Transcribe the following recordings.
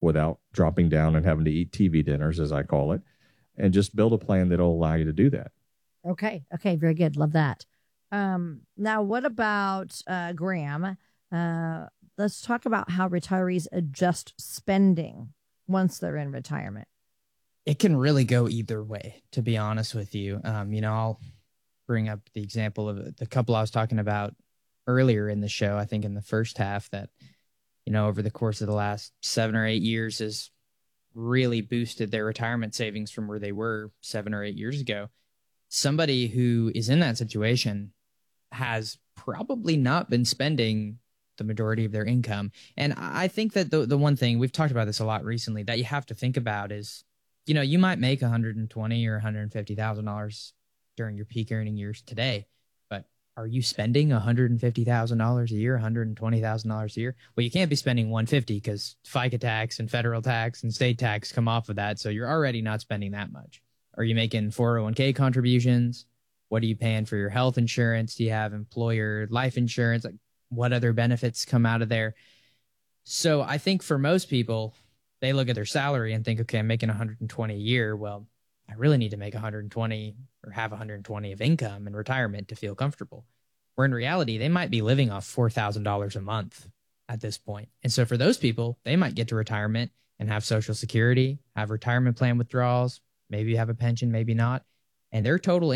without dropping down and having to eat TV dinners, as I call it, and just build a plan that'll allow you to do that. Okay. Okay. Very good. Love that. Now, what about Graham? Let's talk about how retirees adjust spending once they're in retirement. It can really go either way, to be honest with you. I'll bring up the example of the couple I was talking about earlier in the show, I think in the first half, that, over the course of the last 7 or 8 years has really boosted their retirement savings from where they were 7 or 8 years ago. Somebody who is in that situation has probably not been spending the majority of their income. And I think that the one thing, we've talked about this a lot recently, that you have to think about is, you might make $120,000 or $150,000 during your peak earning years today, but are you spending $150,000 a year, $120,000 a year? Well, you can't be spending $150,000 because FICA tax and federal tax and state tax come off of that. So you're already not spending that much. Are you making 401k contributions? What are you paying for your health insurance? Do you have employer life insurance? Like, what other benefits come out of there? So I think for most people, they look at their salary and think, okay, I'm making 120 a year. Well, I really need to make 120 or have 120 of income in retirement to feel comfortable. Where in reality, they might be living off $4,000 a month at this point. And so for those people, they might get to retirement and have Social Security, have retirement plan withdrawals, maybe have a pension, maybe not. And their total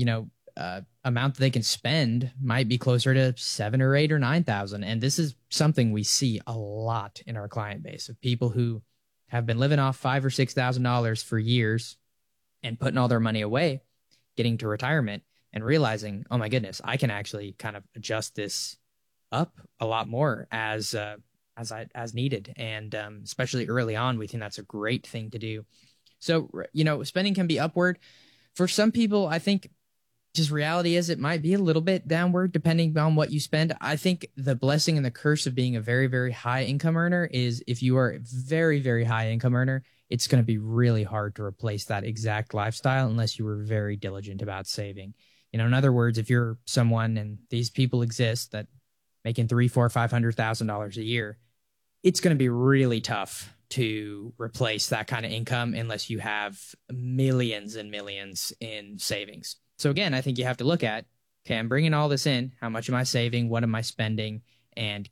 amount that they can spend might be closer to 7 or 8 or 9,000. And this is something we see a lot in our client base of people who have been living off $5,000 or $6,000 for years and putting all their money away, getting to retirement and realizing, oh my goodness, I can actually kind of adjust this up a lot more as needed. And especially early on, we think that's a great thing to do. So, spending can be upward. For some people, I think just reality is it might be a little bit downward depending on what you spend. I think the blessing and the curse of being a very, very high income earner is if you are a very, very high income earner, it's going to be really hard to replace that exact lifestyle unless you were very diligent about saving. In other words, if you're someone, and these people exist, that making $300,000, $400,000, $500,000 a year, it's going to be really tough to replace that kind of income unless you have millions and millions in savings. So again, I think you have to look at, okay, I'm bringing all this in. How much am I saving? What am I spending? And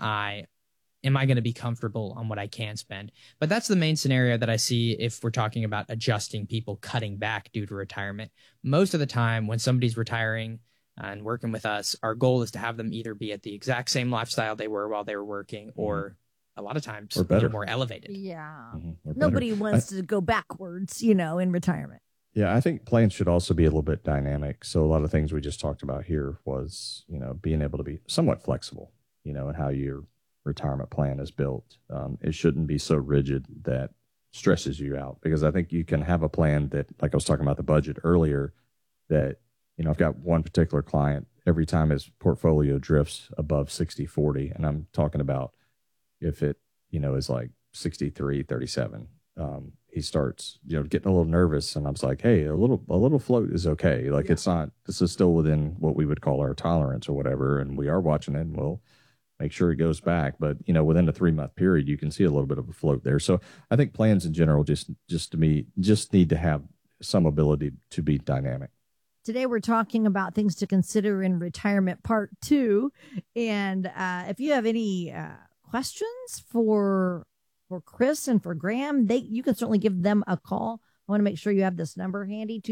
am I going to be comfortable on what I can spend? But that's the main scenario that I see if we're talking about adjusting people cutting back due to retirement. Most of the time when somebody's retiring and working with us, our goal is to have them either be at the exact same lifestyle they were while they were working, or a lot of times a little more elevated. Yeah. Mm-hmm. Nobody wants to go backwards, in retirement. Yeah, I think plans should also be a little bit dynamic. So a lot of things we just talked about here was, being able to be somewhat flexible, in how your retirement plan is built. It shouldn't be so rigid that stresses you out, because I think you can have a plan that, like I was talking about the budget earlier, that, I've got one particular client, every time his portfolio drifts above 60-40, and I'm talking about if it, is like 63-37, he starts, getting a little nervous, and I was like, hey, a little float is okay. Like, It's not, this is still within what we would call our tolerance or whatever. And we are watching it, and we'll make sure it goes back. But, within a 3-month period, you can see a little bit of a float there. So I think plans in general just need to have some ability to be dynamic. Today, we're talking about things to consider in retirement part 2. And if you have any questions for Chris and for Graham, you can certainly give them a call. I want to make sure you have this number handy,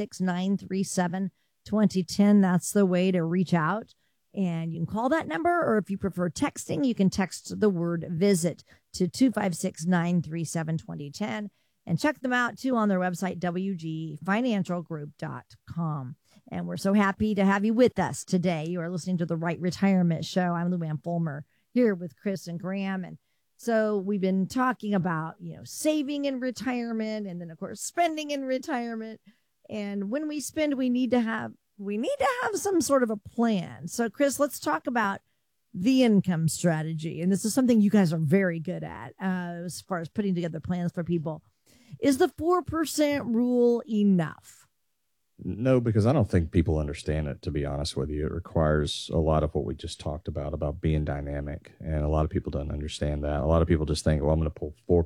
256-937-2010. That's the way to reach out. And you can call that number, or if you prefer texting, you can text the word visit to 256-937-2010. And check them out, too, on their website, wgfinancialgroup.com. And we're so happy to have you with us today. You are listening to The Right Retirement Show. I'm Lou Ann Fulmer here with Chris and Graham. And so we've been talking about, saving in retirement, and then, of course, spending in retirement. And when we spend, we need to have some sort of a plan. So, Chris, let's talk about the income strategy. And this is something you guys are very good at as far as putting together plans for people. Is the 4% rule enough? No, because I don't think people understand it, to be honest with you. It requires a lot of what we just talked about being dynamic. And a lot of people don't understand that. A lot of people just think, well, I'm going to pull